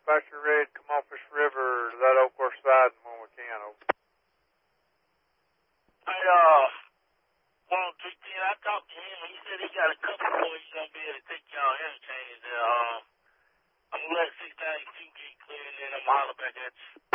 dispatcher ready to come off this river to that Oakhurst side when we can. Over. Hey, 10310, I talked to him. He said he got a couple more he's going to be able to take y'all interchange there. I'm going to let 692 get clear, and then I'm going to holler back at you.